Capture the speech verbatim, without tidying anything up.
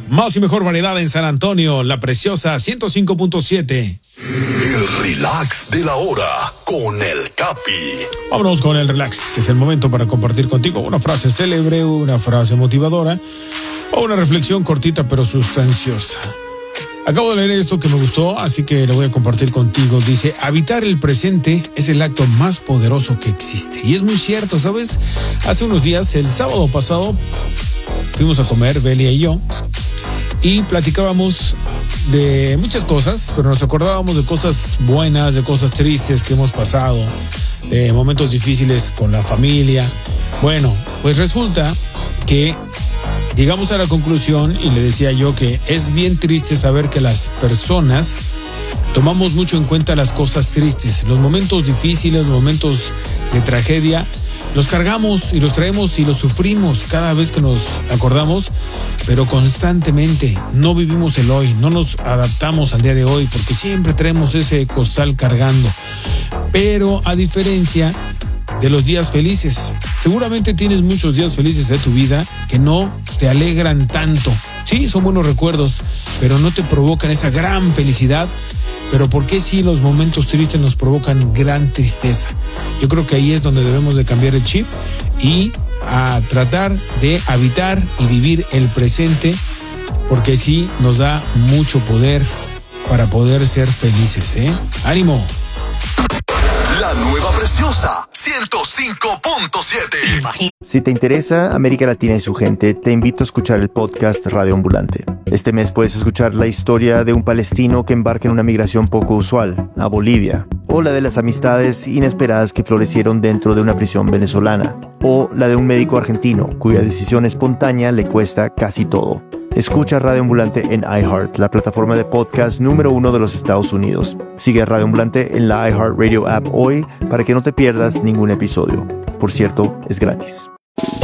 Más y mejor variedad en San Antonio, La Preciosa ciento cinco punto siete. El relax de la hora con el Capi. Vámonos con el relax. Es el momento para compartir contigo una frase célebre, una frase motivadora o una reflexión cortita pero sustanciosa. Acabo de leer esto que me gustó, así que lo voy a compartir contigo. Dice, habitar el presente es el acto más poderoso que existe. Y es muy cierto, ¿sabes? Hace unos días, el sábado pasado, fuimos a comer, Belia y yo, y platicábamos de muchas cosas, pero nos acordábamos de cosas buenas, de cosas tristes que hemos pasado, de momentos difíciles con la familia. Bueno, pues resulta que llegamos a la conclusión, y le decía yo que es bien triste saber que las personas tomamos mucho en cuenta las cosas tristes, los momentos difíciles, los momentos de tragedia, los cargamos y los traemos y los sufrimos cada vez que nos acordamos, pero constantemente no vivimos el hoy, no nos adaptamos al día de hoy porque siempre traemos ese costal cargando. Pero a diferencia de los días felices, seguramente tienes muchos días felices de tu vida que no te alegran tanto. Sí, son buenos recuerdos, pero no te provocan esa gran felicidad. Pero ¿por qué sí los momentos tristes nos provocan gran tristeza? Yo creo que ahí es donde debemos de cambiar el chip y a tratar de habitar y vivir el presente, porque sí nos da mucho poder para poder ser felices, ¿eh? ¡Ánimo! La nueva Preciosa ciento cinco punto siete. Si te interesa América Latina y su gente, te invito a escuchar el podcast Radio Ambulante. Este mes puedes escuchar la historia de un palestino que embarca en una migración poco usual, a Bolivia, o la de las amistades inesperadas que florecieron dentro de una prisión venezolana, o la de un médico argentino cuya decisión espontánea le cuesta casi todo. Escucha Radio Ambulante en iHeart, la plataforma de podcast número uno de los Estados Unidos. Sigue a Radio Ambulante en la iHeartRadio app hoy para que no te pierdas ningún episodio. Por cierto, es gratis.